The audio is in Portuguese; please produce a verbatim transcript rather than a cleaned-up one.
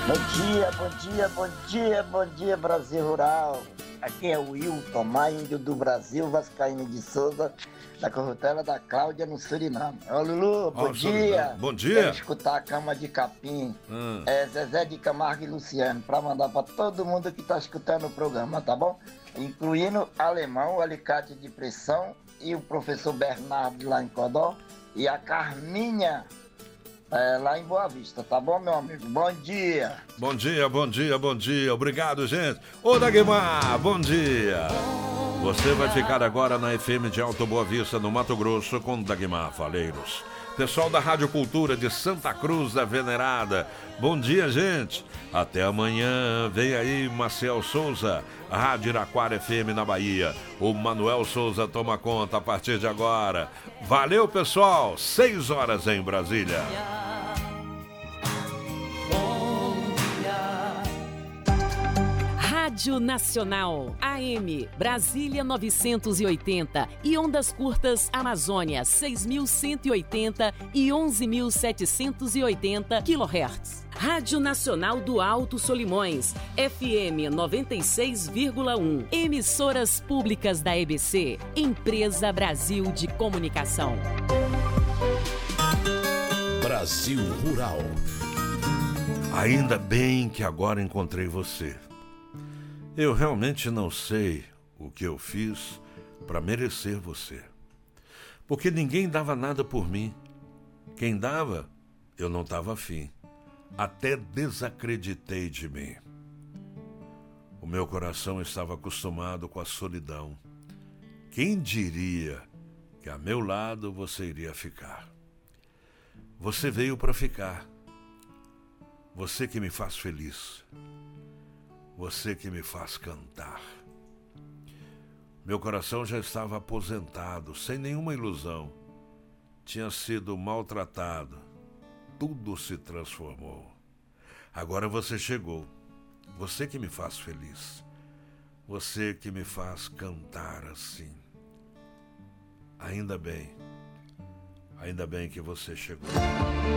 Bom dia, bom dia, bom dia, bom dia, Brasil Rural. Aqui é o Wilton Maia, índio do Brasil, vascaíno de Souza, da corrutela da Cláudia, no Suriname. Ô Lulu, bom oh, dia. Bom dia. Quero escutar a Cama de Capim, hum. é, Zezé de Camargo e Luciano, para mandar para todo mundo que está escutando o programa, tá bom? Incluindo Alemão, o Alicate de Pressão e o professor Bernardo lá em Codó e a Carminha É, lá em Boa Vista, tá bom, meu amigo? Bom dia. Bom dia, bom dia, bom dia. Obrigado, gente. Ô, Dagmar, bom dia. Você vai ficar agora na F M de Alto Boa Vista, no Mato Grosso, com Dagmar Faleiros. Pessoal da Rádio Cultura de Santa Cruz da Venerada. Bom dia, gente. Até amanhã. Vem aí Maciel Souza, Rádio Iraquara F M na Bahia. O Manuel Souza toma conta a partir de agora. Valeu, pessoal. Seis horas em Brasília. Rádio Nacional, A M, Brasília novecentos e oitenta e ondas curtas Amazônia seis mil cento e oitenta e onze mil setecentos e oitenta quilohertz. Rádio Nacional do Alto Solimões, F M noventa e seis vírgula um. Emissoras públicas da E B C, Empresa Brasil de Comunicação. Brasil Rural. Ainda bem que agora encontrei você. Eu realmente não sei o que eu fiz para merecer você. Porque ninguém dava nada por mim. Quem dava, eu não estava afim. Até desacreditei de mim. O meu coração estava acostumado com a solidão. Quem diria que a meu lado você iria ficar? Você veio para ficar. Você que me faz feliz. Você que me faz cantar. Meu coração já estava aposentado, sem nenhuma ilusão. Tinha sido maltratado. Tudo se transformou. Agora você chegou. Você que me faz feliz. Você que me faz cantar assim. Ainda bem. Ainda bem que você chegou.